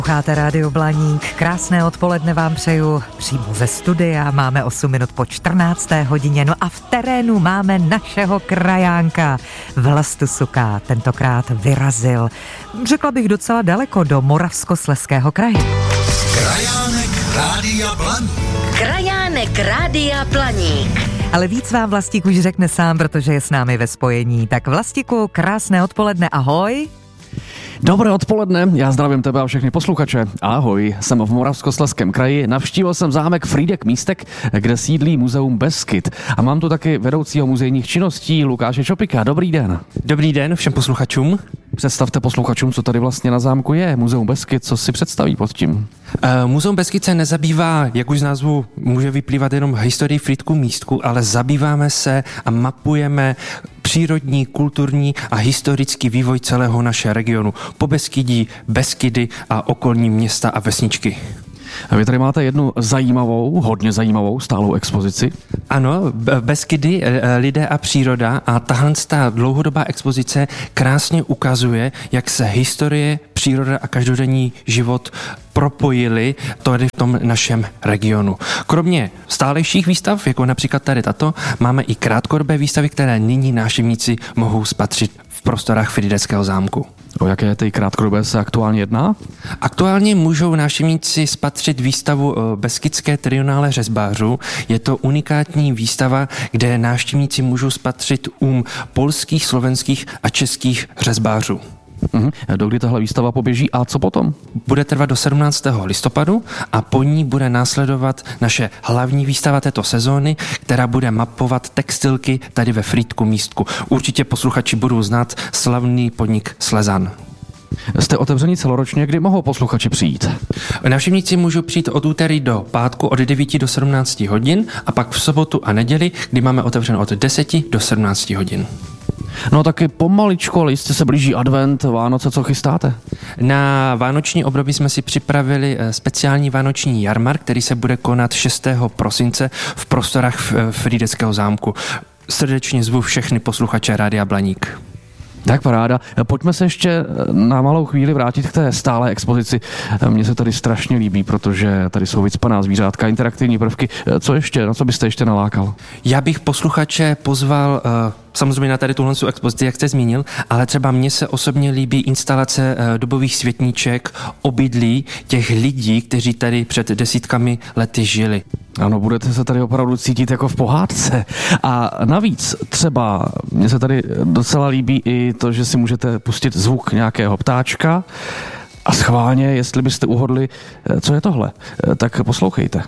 Posloucháte Rádio Blaník, krásné odpoledne vám přeju přímo ze studia, máme 8 minut po 14. hodině, no a v terénu máme našeho krajánka. Vlastu Suká tentokrát vyrazil, řekla bych docela daleko, do Moravskoslezského kraje. Krajánek Rádia Blaník. Krajánek Rádia Blaník. Ale víc vám Vlastík už řekne sám, protože je s námi ve spojení. Tak Vlastíku, krásné odpoledne, ahoj. Dobré odpoledne, já zdravím tebe a všechny posluchače. Ahoj, jsem v Moravskoslezském kraji, navštívil jsem zámek Frýdek Místek, kde sídlí muzeum Beskyd. A mám tu taky vedoucího muzejních činností Lukáše Čopika. Dobrý den. Dobrý den všem posluchačům. Představte posluchačům, co tady vlastně na zámku je. Muzeum Beskyd, co si představí pod tím? Muzeum Beskyd se nezabývá, jak už z názvu může vyplývat, jenom historii Frýdku Místku, ale zabýváme se a mapujeme přírodní, kulturní a historický vývoj celého našeho regionu. Pobeskydí, Beskydy a okolní města a vesničky. A vy tady máte jednu zajímavou, hodně zajímavou stálou expozici. Ano, Beskydy, lidé a příroda, a tahle dlouhodobá expozice krásně ukazuje, jak se historie, příroda a každodenní život propojili tady v tom našem regionu. Kromě stálejších výstav, jako například tady tato, máme i krátkodobé výstavy, které nyní návštěvníci mohou spatřit v prostorách Frýdeckého zámku. O jaké ty krátkodobé se aktuálně jedná? Aktuálně můžou návštěvníci spatřit výstavu Beskydské trionále řezbářů. Je to unikátní výstava, kde návštěvníci můžou spatřit polských, slovenských a českých řezbářů. Dokdy tahle výstava poběží a co potom? Bude trvat do 17. listopadu a po ní bude následovat naše hlavní výstava této sezóny, která bude mapovat textilky tady ve Frýdku Místku. Určitě posluchači budou znát slavný podnik Slezan. Jste otevření celoročně, kdy mohou posluchači přijít? Návštěvníci můžou přijít od úterý do pátku od 9 do 17 hodin a pak v sobotu a neděli, kdy máme otevřeno od 10 do 17 hodin. No taky pomaličko, ale jistě se blíží advent, Vánoce, co chystáte? Na vánoční období jsme si připravili speciální vánoční jarmark, který se bude konat 6. prosince v prostorách Frýdeckého zámku. Srdečně zvu všechny posluchače Rádia Blaník. Tak paráda. Pojďme se ještě na malou chvíli vrátit k té stálé expozici. Mně se tady strašně líbí, protože tady jsou vycpaná zvířátka, interaktivní prvky. Co ještě? Na co byste ještě nalákal? Já bych posluchače pozval samozřejmě na tady tuhle expozici, jak jste zmínil, ale třeba mně se osobně líbí instalace dobových světníček, obydlí těch lidí, kteří tady před desítkami lety žili. Ano, budete se tady opravdu cítit jako v pohádce. A navíc třeba mně se tady docela líbí i to, že si můžete pustit zvuk nějakého ptáčka a schválně, jestli byste uhodli, co je tohle, tak poslouchejte.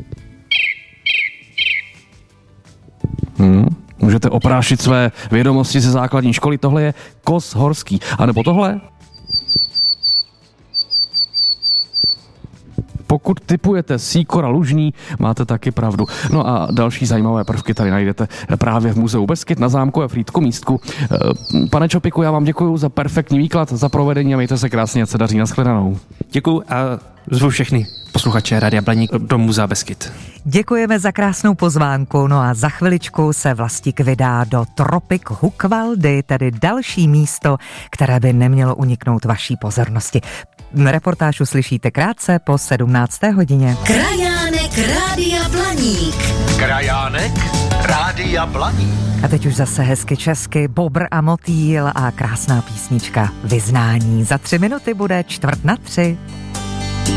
Můžete oprášit své vědomosti ze základní školy. Tohle je kos horský. A nebo tohle? Pokud tipujete síkora lužní, máte taky pravdu. No a další zajímavé prvky tady najdete právě v muzeu Beskyd na zámku a Frýdku Místku. Pane Čopiku, já vám děkuji za perfektní výklad, za provedení a mějte se krásně, ať se daří, nashledanou. Děkuji a zvu všechny posluchače Rádia Blaník do muzea Beskyd. Děkujeme za krásnou pozvánku, no a za chviličku se Vlastík vydá do Tropik Hukvaldy, tedy další místo, které by nemělo uniknout vaší pozornosti. Reportáž uslyšíte krátce po 17. hodině. Krajánek Rádia Blaník. Krajánek Rádia Blaník. A teď už zase hezky česky, Bobr a motýl a krásná písnička Vyznání. Za 3 minuty bude 2:45.